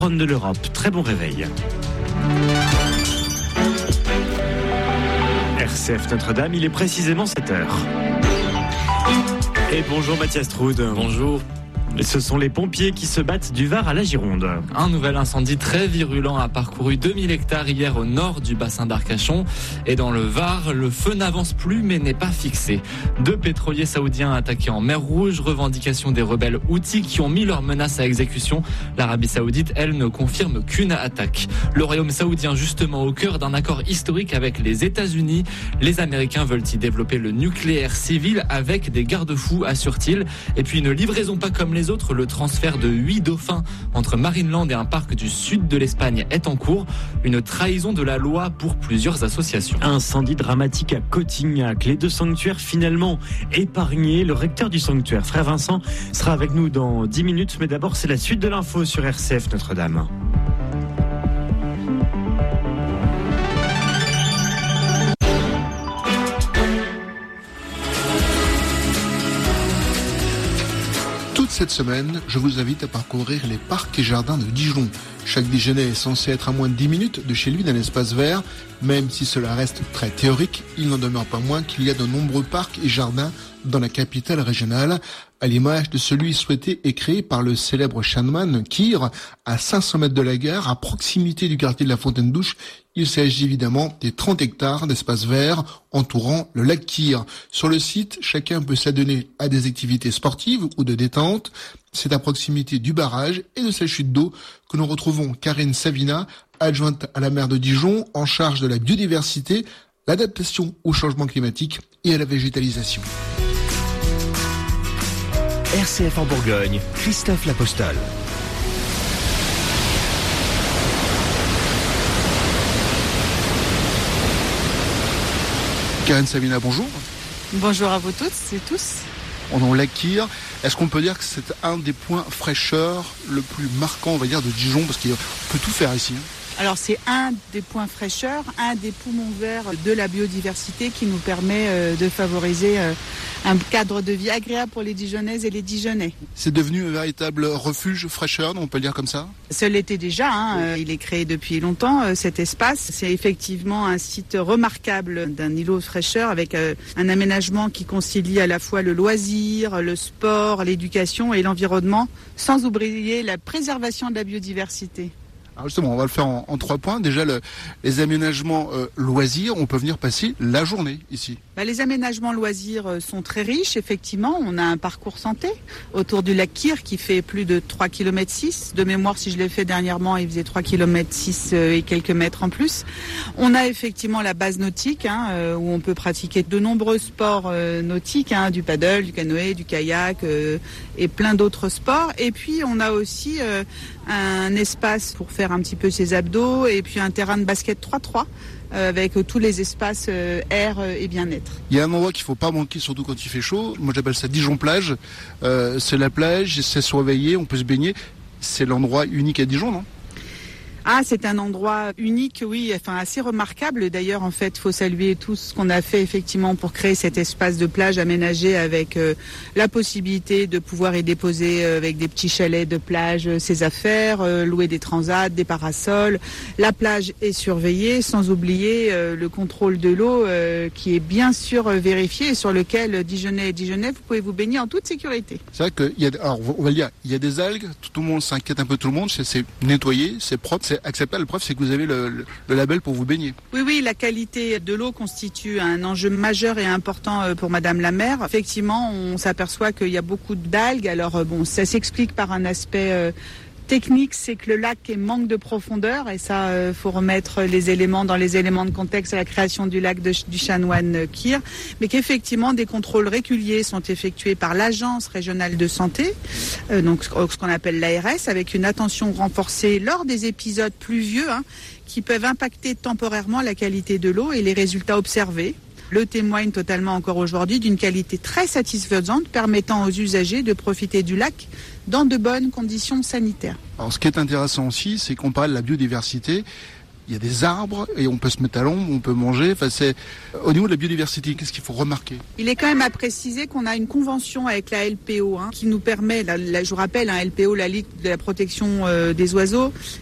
de l'Europe. Très bon réveil. RCF Notre-Dame, il est précisément 7h. Et bonjour Mathias Troud. Bonjour. Ce sont les pompiers qui se battent du Var à la Gironde. Un nouvel incendie très virulent a parcouru 2000 hectares hier au nord du bassin d'Arcachon. Et dans le Var, le feu n'avance plus mais n'est pas fixé. 2 pétroliers saoudiens attaqués en mer Rouge, revendication des rebelles Houthis qui ont mis leurs menaces à exécution. L'Arabie Saoudite, elle, ne confirme qu'une attaque. Le royaume saoudien, justement au cœur d'un accord historique avec les États-Unis. Les Américains veulent y développer le nucléaire civil avec des garde-fous, assure-t-il. Et puis une livraison pas comme les autres, le transfert de 8 dauphins entre Marineland et un parc du sud de l'Espagne est en cours. Une trahison de la loi pour plusieurs associations. Incendie dramatique à Cotignac. Les 2 sanctuaires finalement épargnés. Le recteur du sanctuaire, Frère Vincent, sera avec nous dans 10 minutes. Mais d'abord, c'est la suite de l'info sur RCF Notre-Dame. Cette semaine, je vous invite à parcourir les parcs et jardins de Dijon. Chaque Dijonnais est censé être à moins de 10 minutes de chez lui d'un espace vert. Même si cela reste très théorique, il n'en demeure pas moins qu'il y a de nombreux parcs et jardins dans la capitale régionale, à l'image de celui souhaité et créé par le célèbre chanoine Kyr, à 500 mètres de la gare, à proximité du quartier de la Fontaine-Douche. Il s'agit évidemment des 30 hectares d'espace vert entourant le lac Kyr. Sur le site, chacun peut s'adonner à des activités sportives ou de détente. C'est à proximité du barrage et de sa chute d'eau que nous retrouvons Karine Savina, adjointe à la maire de Dijon, en charge de la biodiversité, l'adaptation au changement climatique et à la végétalisation. RCF en Bourgogne, Christophe L'Apostole. Karine Savina, bonjour. Bonjour à vous toutes et tous. On est au lac Kyr. Est-ce qu'on peut dire que c'est un des points fraîcheur le plus marquant, on va dire, de Dijon, parce qu'on peut tout faire ici? Alors c'est un des points fraîcheurs, un des poumons verts de la biodiversité qui nous permet de favoriser un cadre de vie agréable pour les Dijonnaises et les Dijonnais. C'est devenu un véritable refuge fraîcheur, on peut le dire comme ça? Ce l'était déjà, il est créé depuis longtemps, cet espace. C'est effectivement un site remarquable d'un îlot de fraîcheur avec un aménagement qui concilie à la fois le loisir, le sport, l'éducation et l'environnement, sans oublier la préservation de la biodiversité. Alors justement, on va le faire en 3 points. Déjà, les aménagements loisirs, on peut venir passer la journée ici. Les aménagements loisirs sont très riches, effectivement. On a un parcours santé autour du lac Kyr qui fait plus de 3,6 km. De mémoire, si je l'ai fait dernièrement, il faisait 3,6 km et quelques mètres en plus. On a effectivement la base nautique où on peut pratiquer de nombreux sports nautiques, du paddle, du canoë, du kayak et plein d'autres sports. Et puis, on a aussi un espace pour faire un petit peu ses abdos et puis un terrain de basket 3-3 avec tous les espaces air et bien-être. Il y a un endroit qu'il ne faut pas manquer, surtout quand il fait chaud. Moi j'appelle ça Dijon plage. C'est la plage, c'est surveillé, on peut se baigner. C'est l'endroit unique à Dijon, non ? C'est un endroit unique, oui, assez remarquable. D'ailleurs, en fait, faut saluer tout ce qu'on a fait effectivement pour créer cet espace de plage aménagé avec la possibilité de pouvoir y déposer avec des petits chalets de plage ses affaires, louer des transats, des parasols. La plage est surveillée, sans oublier le contrôle de l'eau qui est bien sûr vérifié et sur lequel Dijonnais et Dijonnais, vous pouvez vous baigner en toute sécurité. C'est vrai qu'il y a, alors on va le dire, il y a des algues, tout le monde s'inquiète un peu, tout le monde, c'est nettoyé, c'est propre. C'est acceptable. La preuve, c'est que vous avez le label pour vous baigner. Oui, la qualité de l'eau constitue un enjeu majeur et important pour Madame la maire. Effectivement, on s'aperçoit qu'il y a beaucoup d'algues. Alors ça s'explique par un aspect technique, c'est que le lac manque de profondeur et ça, faut remettre les éléments dans les éléments de contexte à la création du lac du chanoine Kyr, mais qu'effectivement des contrôles réguliers sont effectués par l'agence régionale de santé, donc ce qu'on appelle l'ARS, avec une attention renforcée lors des épisodes pluvieux qui peuvent impacter temporairement la qualité de l'eau et les résultats observés. Le témoigne totalement encore aujourd'hui d'une qualité très satisfaisante permettant aux usagers de profiter du lac dans de bonnes conditions sanitaires. Alors ce qui est intéressant aussi, c'est qu'on parle de la biodiversité. il y a des arbres et on peut se mettre à l'ombre, on peut manger. Enfin, c'est au niveau de la biodiversité, qu'est-ce qu'il faut remarquer? Il est quand même à préciser qu'on a une convention avec la LPO qui nous permet, je vous rappelle, LPO, la Ligue de la protection des oiseaux,